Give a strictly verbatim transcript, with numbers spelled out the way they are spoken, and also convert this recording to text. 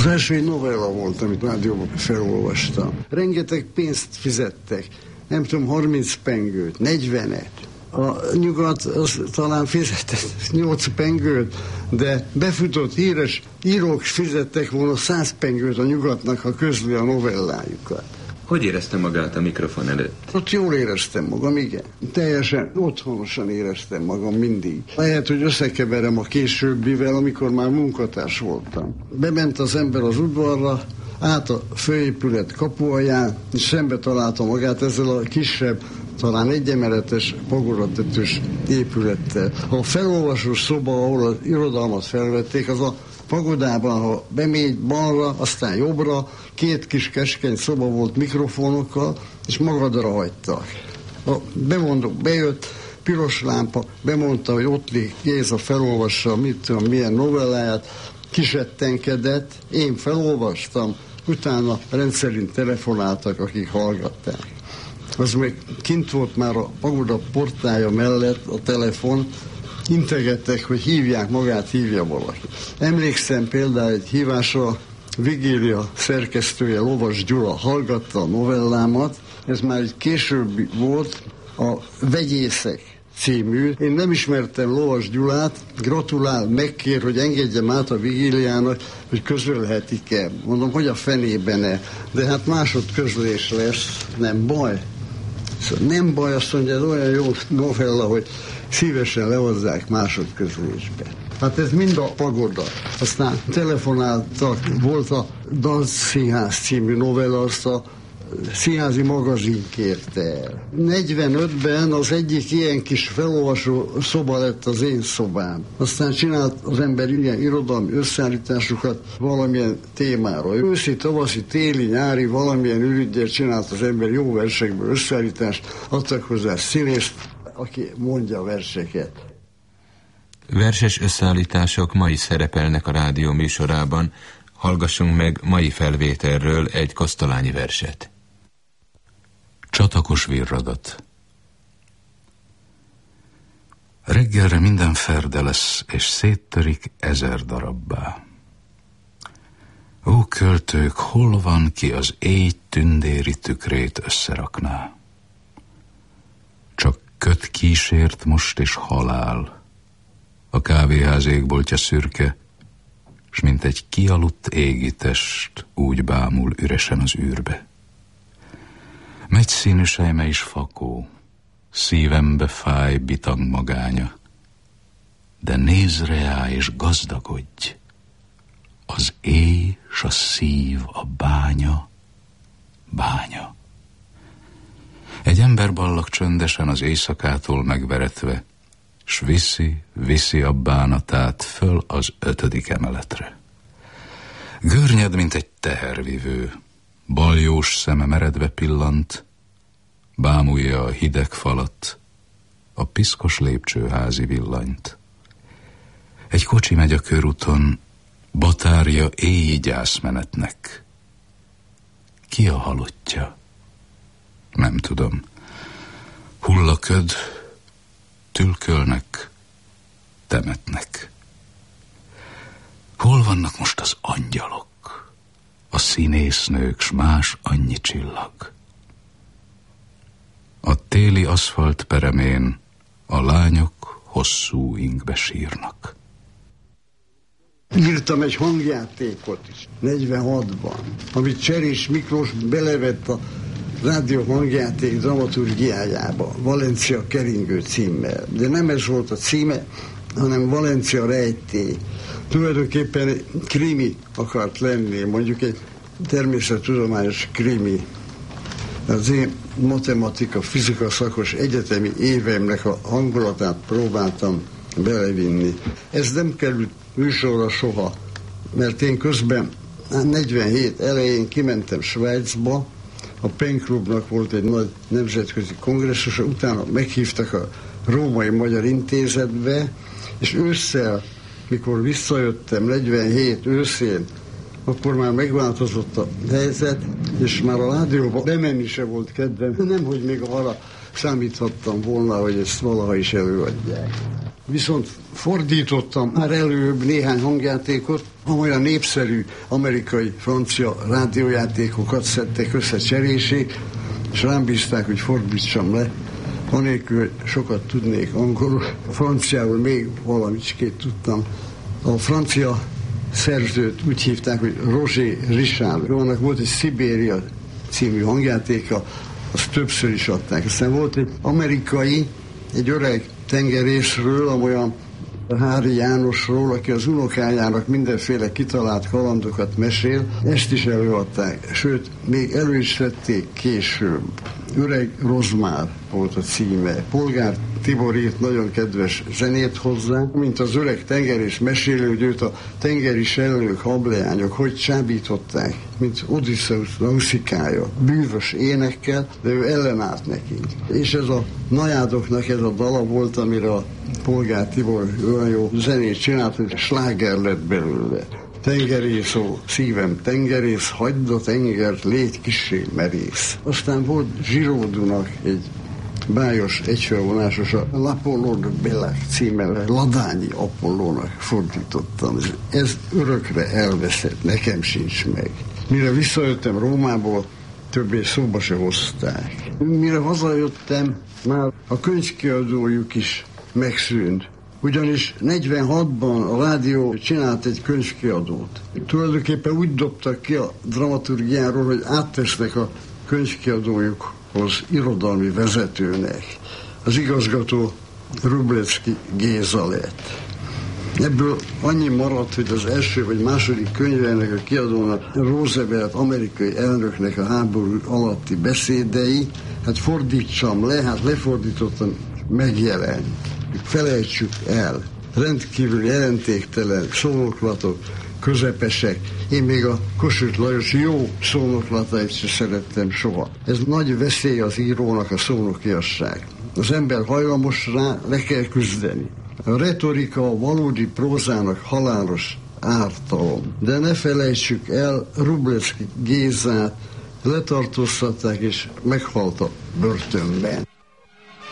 Az első egy novella volt, amit rádióban felolvastam. Rengeteg pénzt fizettek. Nem tudom, harminc pengőt, negyvenet. A nyugat az talán fizetett nyolc pengőt, de befutott híres írók fizettek volna száz pengőt a nyugatnak, ha közli a novellájukat. Hogy érezte magát a mikrofon előtt? Ott jól éreztem magam, igen. Teljesen otthonosan éreztem magam mindig. Lehet, hogy összekeverem a későbbivel, amikor már munkatárs voltam. Bement az ember az udvarra, át a főépület kapualján, és szembe találta magát ezzel a kisebb, talán egyemeletes, pagodatetős épülettel. A felolvasós szoba, ahol az irodalmat felvették, az a pagodában, ha bemégy balra, aztán jobbra, két kis keskeny szoba volt mikrofonokkal, és magadra hagytak. A bemondó bejött, piros lámpa, bemondta, hogy Ottli Géza felolvassa, mit tudom, milyen novelláját, kisettenkedett, én felolvastam, utána rendszerint telefonáltak, akik hallgatták. Az még kint volt már a pagoda portája mellett a telefon, integettek, hogy hívják magát, hívja valaki. Emlékszem például egy hívásra, Vigília szerkesztője, Lovas Gyula hallgatta a novellámat, ez már egy későbbi volt, a Vegyészek című. Én nem ismertem Lovas Gyulát, gratulál, megkér, hogy engedjem át a Vigíliának, hogy közölhetik-e. Mondom, hogy a fenében-e, de hát másodközlés lesz, nem baj. Szóval nem baj, azt mondja, ez olyan jó novella, hogy szívesen lehozzák másodközlésbe. Hát ez mind a pagoda. Aztán telefonáltak, volt a Dalszínház című novella, azt a színházi magazin kérte el. negyvenötben az egyik ilyen kis felolvasó szoba lett az én szobám. Aztán csinált az ember ilyen irodalmi összeállításokat valamilyen témára. Őszi, tavaszi, téli, nyári, valamilyen ürügyel csinált az ember jó versekből összeállítást, adtak hozzá színészt, aki mondja a verseket. Verses összeállítások ma is szerepelnek a rádió műsorában. Hallgassunk meg mai felvételről egy Kosztolányi verset. Csatakos virradat. Reggelre minden ferde lesz, és széttörik ezer darabbá. Ó, költők, hol van, ki az éj tündéri tükrét összerakná? Csak köt kísért most is halál. A kávéház égboltja szürke, s mint egy kialudt égi test úgy bámul üresen az űrbe. Megy színű sejme is fakó, szívembe fáj bitang magánya, de nézz reá és gazdagodj, az éj s a szív a bánya, bánya. Egy ember ballag csöndesen az éjszakától megveretve, s viszi, viszi a bánatát föl az ötödik emeletre. Görnyed, mint egy tehervivő, baljós szeme meredve pillant, bámulja a hideg falat, a piszkos lépcsőházi villanyt. Egy kocsi megy a körúton, batárja éjjel gyászmenetnek. Ki a halottja? Nem tudom. Hull a köd, tülkölnek, temetnek. Hol vannak most az angyalok, a színésznők, s más annyi csillag? A téli aszfalt peremén a lányok hosszú ingbe sírnak. Írtam egy hangjátékot is, negyvenhatban, amit Cserés Miklós belevett a rádió hangjáték dramaturgiájába, Valencia keringő címmel. De nem ez volt a címe, hanem Valencia rejtély. Tulajdonképpen egy krimi akart lenni, mondjuk egy természettudományos krimi. Az én matematika, fizika szakos egyetemi éveimnek a hangulatát próbáltam belevinni. Ez nem került műsorra soha, mert én közben negyvenhét elején kimentem Svájcba, a Pen Klubnak volt egy nagy nemzetközi kongresszus, utána meghívtak a Római Magyar Intézetbe, és ősszel, mikor visszajöttem negyvenhét őszén, akkor már megváltozott a helyzet, és már a rádióba bemenni se volt kedvem, nem, hogy még arra számíthattam volna, hogy ezt valaha is előadják. Viszont fordítottam már előbb néhány hangjátékot, amolyan népszerű amerikai, francia rádiójátékokat szedtek össze cserésék, és rám bízták, hogy fordítsam le, anélkül sokat tudnék angolul, franciául még valamicskét tudtam. A francia szerzőt úgy hívták, hogy Roger Richard. Annak volt egy Szibéria című hangjátéka, azt többször is adták. Aztán volt egy amerikai, egy öreg tengerészről, amolyan Hári Jánosról, aki az unokájának mindenféle kitalált kalandokat mesél, ezt is előadták, sőt, még elő is vették később. Öreg Rozmár volt a címe. Polgár Tibor írt nagyon kedves zenét hozzá, mint az öreg tengerész mesélő, hogy őt a tengeri sellők, hableányok hogy csábították, mint Odysseus Nauszikája, bűvös énekkel, de ő ellenállt nekik. És ez a najádoknak ez a dala volt, amire a Polgár Tibor olyan jó zenét csinált, hogy sláger lett belőle. Tengerész, ó, szívem tengerész, hagyd a tengert, légy kissé merész. Aztán volt Zsiródunak egy bájos, egyfelvonásos, a L'Apollo de Bellac címmel Ladányi Apollónak fordítottam. Ez örökre elveszett, nekem sincs meg. Mire visszajöttem Rómából, többé szóba se hozták. Mire hazajöttem, már a könyvkiadójuk is megszűnt. Ugyanis negyvenhatban a rádió csinált egy könyvkiadót. Tulajdonképpen úgy dobtak ki a dramaturgiáról, hogy áttesznek a könyvkiadójukhoz irodalmi vezetőnek. Az igazgató Rublecki Géza lett. Ebből annyi maradt, hogy az első vagy második könyvének a kiadónak Roosevelt amerikai elnöknek a háború alatti beszédei, hát fordítsam le, hát lefordítottam, megjelent. Felejtsük el. Rendkívül jelentéktelen szónoklatok, közepesek. Én még a Kossuth Lajos jó szónoklatait sem szerettem soha. Ez nagy veszély az írónak, a szónokiasság. Az ember hajlamos rá, le kell küzdeni. A retorika a valódi prózának halálos ártalom. De ne felejtsük el, Rublecki Gézát letartóztatták és meghalt a börtönben.